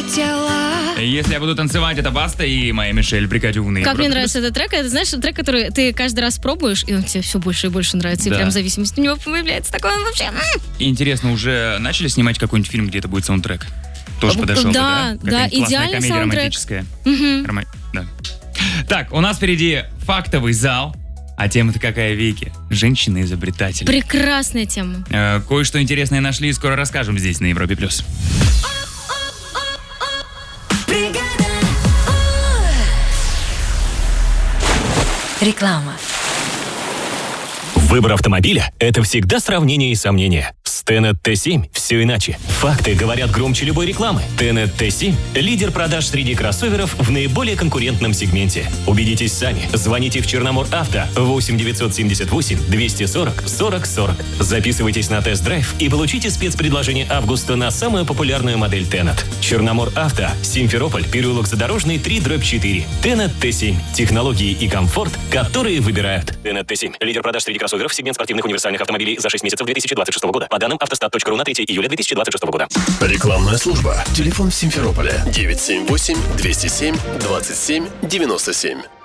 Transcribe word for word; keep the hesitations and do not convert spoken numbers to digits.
тела. Если я буду танцевать, это Баста и моя Мишель Бригадюна. Как мне нравится этот трек, это, знаешь, трек, который ты каждый раз пробуешь, и он тебе все больше и больше нравится, Да. и прям зависимость от него появляется. Такой он вообще... Интересно, уже начали снимать какой-нибудь фильм, где это будет саундтрек? Тоже подошел бы, Да, да? да, Какая-нибудь классная идеальный комедия саундтрек. романтическая. Мгм. Рома- Да. Так, у нас впереди фактовый зал. А тема-то какая, Вики? Женщины-изобретатели. Прекрасная тема. Э, кое-что интересное нашли, скоро расскажем здесь, на Европе+. плюс. Реклама. Выбор автомобиля – это всегда сравнение и сомнения. С Tenet ти семь все иначе. Факты говорят громче любой рекламы. Tenet ти семь – лидер продаж среди кроссоверов в наиболее конкурентном сегменте. Убедитесь сами. Звоните в Черномор Авто восемь девятьсот семьдесят восемь двести сорок сорок сорок. Записывайтесь на тест-драйв и получите спецпредложение августа на самую популярную модель Tenet. Черномор Авто, Симферополь, переулок Задорожный, три дробь четыре. Tenet ти семь. Технологии и комфорт, которые выбирают. Tenet ти семь – лидер продаж среди кроссоверов, сегмент спортивных универсальных автомобилей за шесть месяцев две тысячи двадцать шестого года. По данным автостат точка ру на третье июля две тысячи двадцать шестого года. Рекламная служба. Телефон в Симферополе девять семь восемь двести семь двадцать семь девяносто семь.